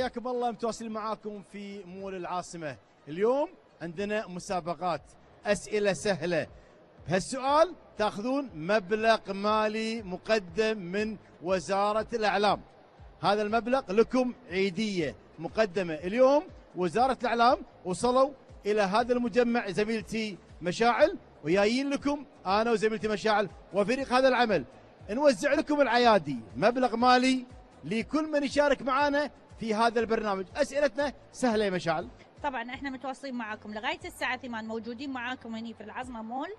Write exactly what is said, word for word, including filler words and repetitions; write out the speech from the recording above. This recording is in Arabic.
حياكم الله، متواصلين معاكم في مول العاصمة. اليوم عندنا مسابقات أسئلة سهلة. بهالسؤال تاخذون مبلغ مالي مقدم من وزارة الإعلام. هذا المبلغ لكم عيدية مقدمة. اليوم وزارة الإعلام وصلوا إلى هذا المجمع زميلتي مشاعل، وجايين لكم أنا وزميلتي مشاعل وفريق هذا العمل نوزع لكم العيادي، مبلغ مالي لكل من يشارك معنا في هذا البرنامج. أسئلتنا سهلة يا مشاعل. طبعا احنا متواصلين معاكم لغايه الساعه ثمانية، موجودين معاكم هني في العظمه مول